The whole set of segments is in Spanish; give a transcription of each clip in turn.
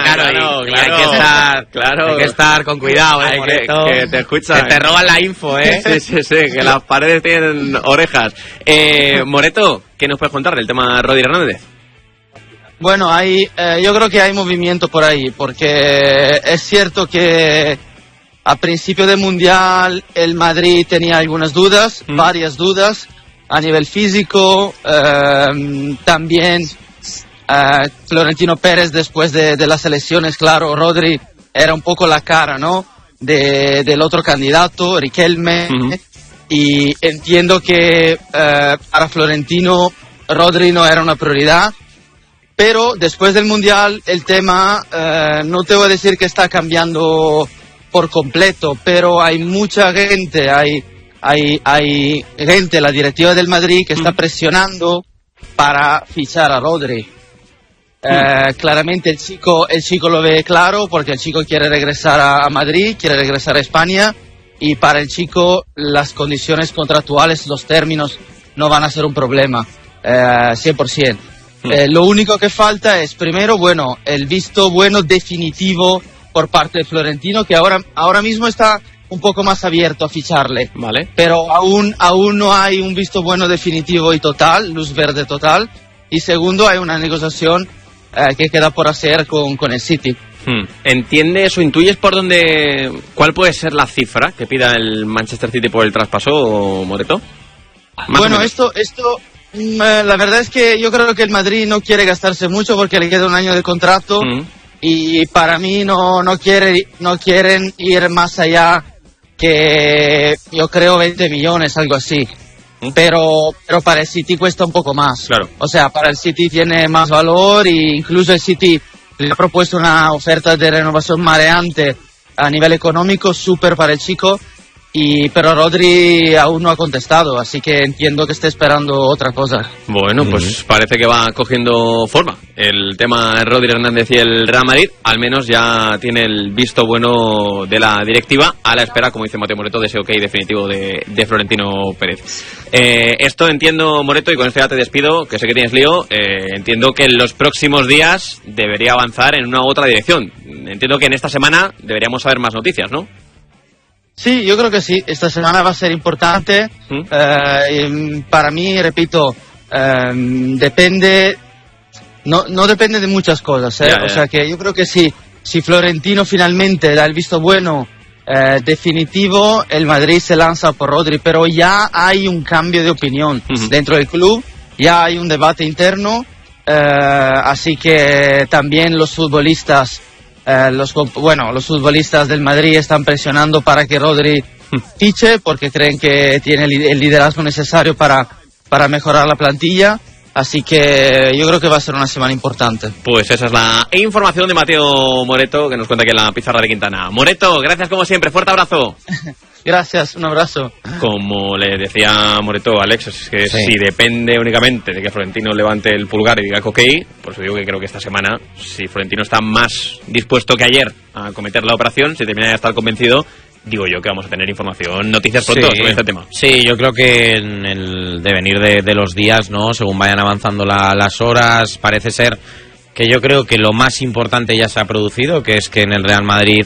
claro. Y hay que estar con cuidado, Moreto, que te escuchan. Que te roban la info, Sí, que las paredes tienen orejas. Moreto, ¿qué nos puedes contar del tema Rodri Hernández? Bueno, yo creo que hay movimiento por ahí, porque es cierto que a principio del Mundial el Madrid tenía algunas dudas, varias dudas, a nivel físico, también Florentino Pérez después de las elecciones, claro, Rodri era un poco la cara, ¿no?, del otro candidato, Riquelme, y entiendo que para Florentino Rodri no era una prioridad, pero después del Mundial el tema, no te voy a decir que está cambiando por completo, pero hay mucha gente, hay gente, la directiva del Madrid, que está presionando para fichar a Rodri. Claramente el chico lo ve claro, porque el chico quiere regresar a Madrid, quiere regresar a España, y para el chico las condiciones contractuales, los términos no van a ser un problema, 100%. Lo único que falta es, primero, bueno, el visto bueno definitivo por parte de Florentino, que ahora mismo está un poco más abierto a ficharle, vale, pero aún no hay un visto bueno definitivo y total, luz verde total. Y segundo, hay una negociación que queda por hacer con el City. ¿Entiendes o intuyes cuál puede ser la cifra que pida el Manchester City por el traspaso, Moreto? Bueno, esto la verdad es que yo creo que el Madrid no quiere gastarse mucho porque le queda un año de contrato, y para mí no quieren ir más allá que, yo creo, 20 millones, algo así. Pero para el City cuesta un poco más. Claro. O sea, para el City tiene más valor, e incluso el City le ha propuesto una oferta de renovación mareante a nivel económico, súper para el chico, pero Rodri aún no ha contestado, así que entiendo que esté esperando otra cosa. Bueno, pues parece que va cogiendo forma el tema Rodri Hernández y el Real Madrid. Al menos ya tiene el visto bueno de la directiva, a la espera, como dice Mateo Moreto, de ese ok definitivo de Florentino Pérez. Esto entiendo, Moreto, y con esto ya te despido, que sé que tienes lío. Entiendo que en los próximos días debería avanzar en una u otra dirección. Entiendo que en esta semana deberíamos saber más noticias, ¿no? Sí, yo creo que sí. Esta semana va a ser importante. Para mí, repito, depende, no depende de muchas cosas. O sea que yo creo que sí. Si Florentino finalmente da el visto bueno definitivo, el Madrid se lanza por Rodri. Pero ya hay un cambio de opinión dentro del club. Ya hay un debate interno. Así que también los futbolistas. Los futbolistas del Madrid están presionando para que Rodri fiche, porque creen que tiene el liderazgo necesario para mejorar la plantilla. Así que yo creo que va a ser una semana importante. Pues esa es la información de Mateo Moreto, que nos cuenta aquí en la pizarra de Quintana. Moreto, gracias como siempre, fuerte abrazo. Gracias, un abrazo. Como le decía Moreto a Alex, es que si depende únicamente de que Florentino levante el pulgar y diga que ok, por eso digo que creo que esta semana, si Florentino está más dispuesto que ayer a cometer la operación, si termina de estar convencido, digo yo que vamos a tener información, noticias pronto sobre este tema. Sí, yo creo que en el devenir de los días, ¿no?, según vayan avanzando las horas, parece ser que yo creo que lo más importante ya se ha producido, que es que en el Real Madrid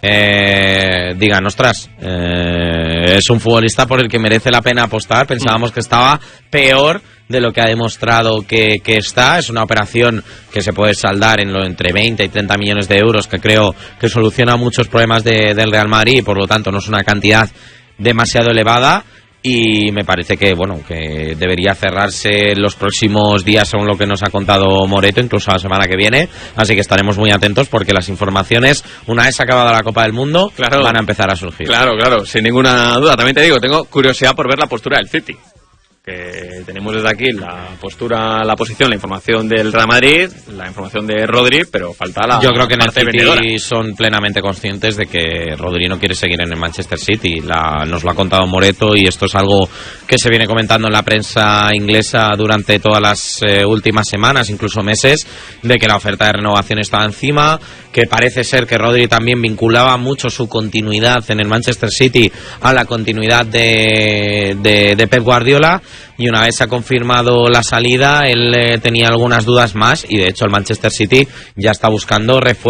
digan, ostras, es un futbolista por el que merece la pena apostar. Pensábamos que estaba peor de lo que ha demostrado que está. Es una operación que se puede saldar entre 20 y 30 millones de euros, que creo que soluciona muchos problemas del Real Madrid, y por lo tanto no es una cantidad demasiado elevada. Y me parece que que debería cerrarse en los próximos días, según lo que nos ha contado Moreto, incluso la semana que viene. Así que estaremos muy atentos, porque las informaciones, una vez acabada la Copa del Mundo, van a empezar a surgir. Claro, sin ninguna duda. También te digo, tengo curiosidad por ver la postura del City, que tenemos desde aquí la posición, la información del Real Madrid, la información de Rodri, pero falta la... Yo creo que en el City vendedora. Son plenamente conscientes de que Rodri no quiere seguir en el Manchester City. Nos lo ha contado Moreto, y esto es algo que se viene comentando en la prensa inglesa durante todas las últimas semanas, incluso meses, de que la oferta de renovación estaba encima, que parece ser que Rodri también vinculaba mucho su continuidad en el Manchester City a la continuidad de Pep Guardiola. Y una vez se ha confirmado la salida, él tenía algunas dudas más, y de hecho el Manchester City ya está buscando refuerzos.